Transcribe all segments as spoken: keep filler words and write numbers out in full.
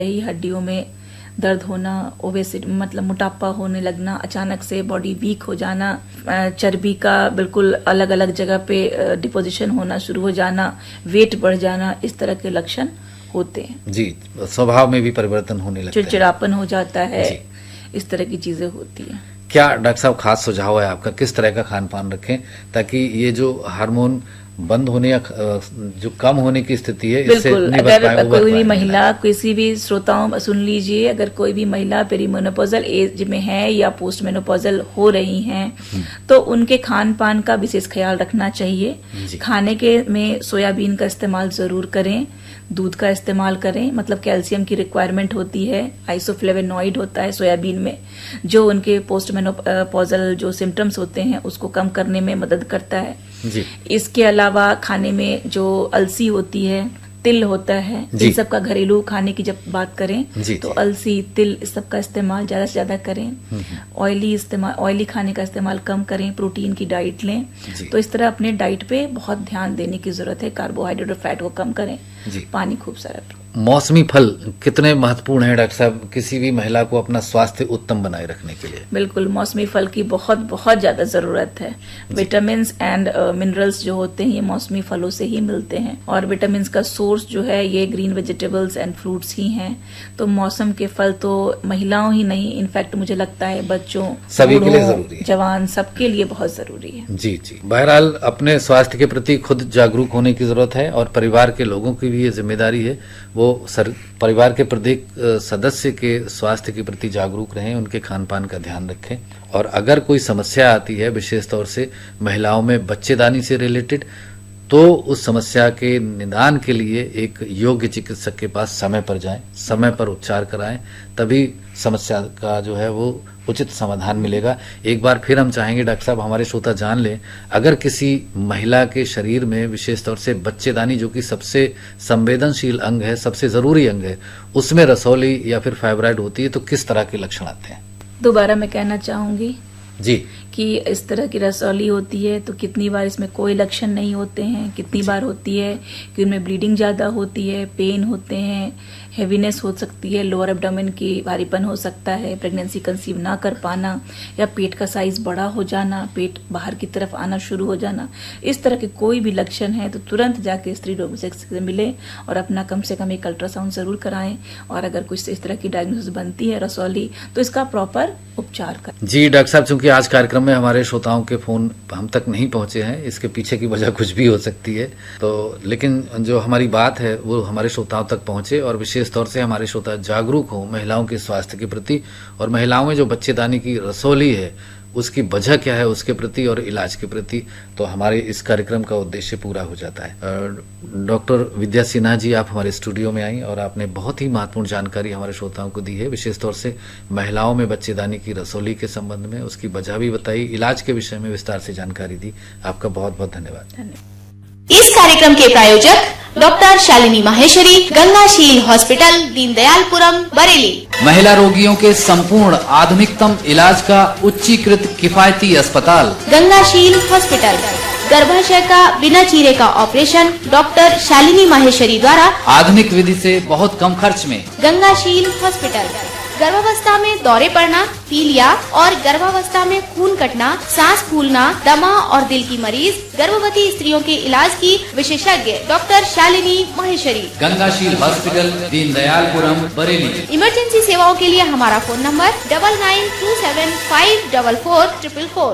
ही हड्डियों में दर्द होना, ओबेसिटी मतलब मोटापा होने लगना, अचानक से बॉडी वीक हो जाना, चर्बी का बिल्कुल अलग अलग जगह पे डिपोजिशन होना शुरू हो जाना, वेट बढ़ जाना, इस तरह के लक्षण होते हैं। जी, स्वभाव में भी परिवर्तन होने लगता है, चिड़चिड़ापन हो जाता है, इस तरह की चीजें होती हैं। क्या डॉक्टर साहब खास सुझाव है आपका, किस तरह का खान पान रखें ताकि ये जो हार्मोन बंद होने या जो कम होने की स्थिति है इससे बिल्कुल, अगर कोई भी महिला, किसी भी श्रोताओं सुन लीजिए, अगर कोई भी महिला पेरीमेनोपॉजल एज में है या पोस्ट मेनोपॉजल हो रही हैं तो उनके खान पान का विशेष ख्याल रखना चाहिए। खाने के में सोयाबीन का इस्तेमाल जरूर करें, दूध का इस्तेमाल करें, मतलब कैल्शियम की रिक्वायरमेंट होती है, आइसोफ्लेवोनॉइड होता है सोयाबीन में जो उनके पोस्ट मेनोपॉजल जो सिम्टम्स होते हैं उसको कम करने में मदद करता है। जी। इसके अलावा खाने में जो अलसी होती है, तिल होता है, इन सब का घरेलू खाने की जब बात करें जी, तो जी. अलसी, तिल, इस सब का इस्तेमाल ज्यादा से ज्यादा करें। ऑयली इस्तेमाल ऑयली खाने का इस्तेमाल कम करें, प्रोटीन की डाइट लें। तो इस तरह अपने डाइट पे बहुत ध्यान देने की जरूरत है। कार्बोहाइड्रेट और फैट को कम करें, पानी खूब सारा पिएं। मौसमी फल कितने महत्वपूर्ण हैं डॉक्टर साहब किसी भी महिला को अपना स्वास्थ्य उत्तम बनाए रखने के लिए? बिल्कुल, मौसमी फल की बहुत बहुत ज्यादा जरूरत है। विटामिन एंड मिनरल्स जो होते हैं ये मौसमी फलों से ही मिलते हैं, और विटामिन का सोर्स जो है ये ग्रीन वेजिटेबल्स एंड फ्रूट्स ही हैं। तो मौसम के फल तो महिलाओं ही नहीं, इनफैक्ट मुझे लगता है बच्चों, सभी के लिए जरूरी है, जवान, सबके लिए बहुत जरूरी है। जी जी। बहरहाल अपने स्वास्थ्य के प्रति खुद जागरूक होने की जरूरत है और परिवार के लोगों की भी ये जिम्मेदारी है वो सर परिवार के प्रत्येक सदस्य के स्वास्थ्य के प्रति जागरूक रहें, उनके खान पान का ध्यान रखें। और अगर कोई समस्या आती है विशेष तौर से महिलाओं में बच्चेदानी से रिलेटेड, तो उस समस्या के निदान के लिए एक योग्य चिकित्सक के पास समय पर जाएं, समय पर उपचार कराएं, तभी समस्या का जो है वो उचित समाधान मिलेगा। एक बार फिर हम चाहेंगे डॉक्टर साहब हमारे श्रोता जान लें, अगर किसी महिला के शरीर में विशेष तौर से बच्चेदानी जो कि सबसे संवेदनशील अंग है, सबसे जरूरी अंग है, उसमें रसौली या फिर फाइब्राइड होती है तो किस तरह के लक्षण आते हैं? दोबारा मैं कहना चाहूंगी जी कि इस तरह की रसौली होती है तो कितनी बार इसमें कोई लक्षण नहीं होते हैं, कितनी बार होती है कि उनमें ब्लीडिंग ज्यादा होती है, पेन होते हैं, हेवीनेस हो सकती है, लोअर एब्डोमेन की भारीपन हो सकता है, प्रेगनेंसी कंसीव ना कर पाना या पेट का साइज बड़ा हो जाना, पेट बाहर की तरफ आना शुरू हो जाना। इस तरह के कोई भी लक्षण है तो तुरंत जाके स्त्री रोग विशेषज्ञ से मिले और अपना कम से कम एक अल्ट्रासाउंड जरूर कराएं, और अगर कुछ इस तरह की डायग्नोसिस बनती है रसौली तो इसका प्रॉपर उपचार करें। जी डॉक्टर साहब, चूंकि आज कार्यक्रम में हमारे श्रोताओं के फोन हम तक नहीं पहुंचे हैं, इसके पीछे की वजह कुछ भी हो सकती है, तो लेकिन जो हमारी बात है वो हमारे श्रोताओं तक पहुंचे और विशेष तौर से हमारे श्रोता जागरूक हो महिलाओं के स्वास्थ्य के प्रति, और महिलाओं में जो बच्चेदानी की रसौली है उसकी वजह क्या है उसके प्रति और इलाज के प्रति, तो हमारे इस कार्यक्रम का उद्देश्य पूरा हो जाता है। डॉक्टर विद्या सिन्हा जी, आप हमारे स्टूडियो में आई और आपने बहुत ही महत्वपूर्ण जानकारी हमारे श्रोताओं को दी है, विशेष तौर से महिलाओं में बच्चेदानी की रसौली के संबंध में, उसकी वजह भी बताई, इलाज के विषय में विस्तार से जानकारी दी। आपका बहुत बहुत धन्यवाद। धन्यवाद। इस कार्यक्रम के प्रायोजक डॉक्टर शालिनी माहेश्वरी, गंगाशील हॉस्पिटल, दीनदयालपुरम, बरेली। महिला रोगियों के संपूर्ण आधुनिकतम इलाज का उच्चीकृत किफायती अस्पताल गंगाशील हॉस्पिटल। गर्भाशय का बिना चीरे का ऑपरेशन डॉक्टर शालिनी माहेश्वरी द्वारा आधुनिक विधि से बहुत कम खर्च में। गंगाशील हॉस्पिटल। गर्भावस्था में दौरे पड़ना, पीलिया और गर्भावस्था में खून कटना, सांस फूलना, दमा और दिल की मरीज, गर्भवती स्त्रियों के इलाज की विशेषज्ञ doctor Shalini Maheshwari, Gangasheel hospital, Deendayalpuram, Bareilly. Emergency सेवाओं के लिए हमारा phone number double nine to seven five double four triple four.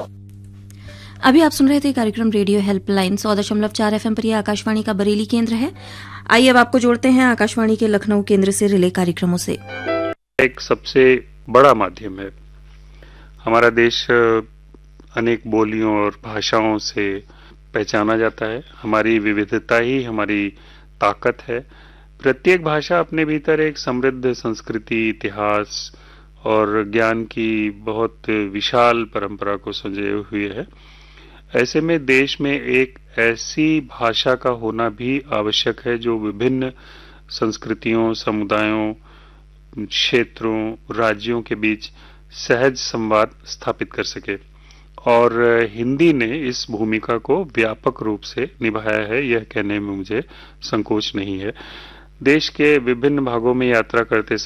अभी आप सुन रहे थे कार्यक्रम रेडियो हेल्पलाइन सौ दशमलव चार एफ एम पर। यह आकाशवाणी का बरेली केंद्र है। आइए अब आपको जोड़ते हैं आकाशवाणी के लखनऊ केंद्र से रिले कार्यक्रमों से। एक सबसे बड़ा माध्यम है। हमारा देश अनेक बोलियों और भाषाओं से पहचाना जाता है। हमारी विविधता ही हमारी ताकत है। प्रत्येक भाषा अपने भीतर एक समृद्ध संस्कृति, इतिहास और ज्ञान की बहुत विशाल परंपरा को संजोए हुए है। ऐसे में देश में एक ऐसी भाषा का होना भी आवश्यक है जो विभिन्न संस्कृतियों, समुदायों, क्षेत्रों, राज्यों के बीच सहज संवाद स्थापित कर सके, और हिंदी ने इस भूमिका को व्यापक रूप से निभाया है, यह कहने में मुझे संकोच नहीं है। देश के विभिन्न भागों में यात्रा करते